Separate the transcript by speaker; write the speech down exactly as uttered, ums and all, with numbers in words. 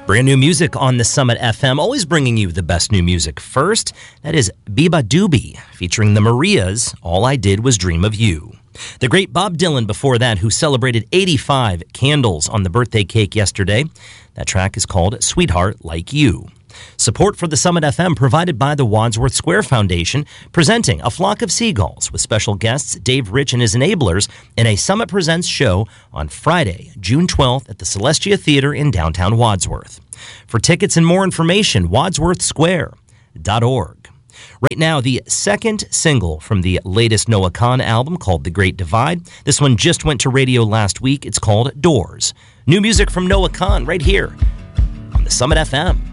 Speaker 1: Brand new music on the Summit F M, always bringing you the best new music first. That is Beabadoobee, featuring the Marias, All I Did Was Dream of You. The great Bob Dylan before that, who celebrated eighty-five candles on the birthday cake yesterday. That track is called Sweetheart Like You. Support for the Summit F M provided by the Wadsworth Square Foundation, presenting A Flock of Seagulls with special guests Dave Rich and his Enablers in a Summit Presents show on Friday, June twelfth at the Celestia Theater in downtown Wadsworth. For tickets and more information, wadsworth square dot org. Right now, the second single from the latest Noah Kahan album called The Great Divide. This one just went to radio last week. It's called Doors. New music from Noah Kahan right here on the Summit F M.